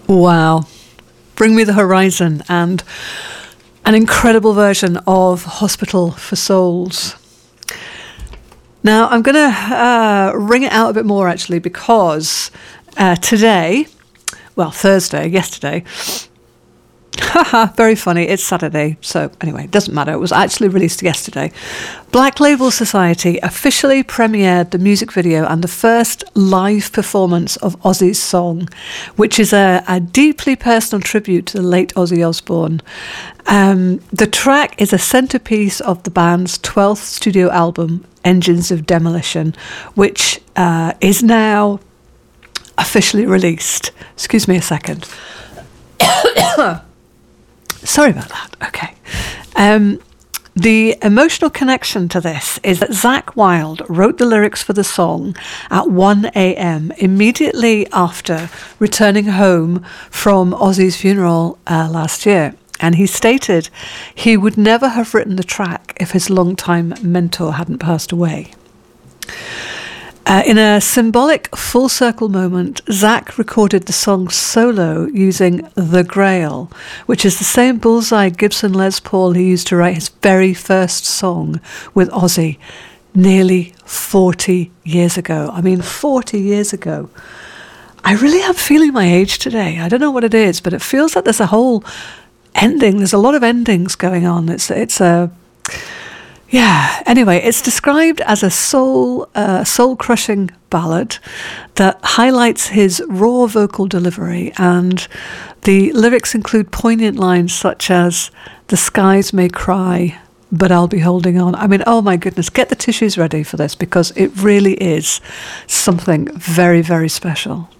Wow. Bring Me the Horizon, and an incredible version of Hospital for Souls. Now, I'm going to ring it out a bit more, actually, because today, well, Thursday, yesterday, very funny, it's Saturday, so anyway, it doesn't matter, it was actually released yesterday. Black Label Society officially premiered the music video and the first live performance of Ozzy's song, which is a deeply personal tribute to the late Ozzy Osbourne. The track is a centerpiece of the band's 12th studio album, Engines of Demolition, which is now officially released. Excuse me a second. Sorry about that. Okay. The emotional connection to this is that Zakk Wylde wrote the lyrics for the song at 1 a.m. immediately after returning home from Ozzy's funeral last year. And he stated he would never have written the track if his longtime mentor hadn't passed away. In a symbolic full-circle moment, Zakk recorded the song solo using The Grail, which is the same bullseye Gibson Les Paul he used to write his very first song with Ozzy nearly 40 years ago. I mean, 40 years ago. I really am feeling my age today. I don't know what it is, but it feels like there's a whole ending. There's a lot of endings going on. It's a... Yeah, anyway, it's described as a soul-crushing ballad that highlights his raw vocal delivery, and the lyrics include poignant lines such as, "The skies may cry, but I'll be holding on." I mean, oh my goodness, get the tissues ready for this, because it really is something very, very special.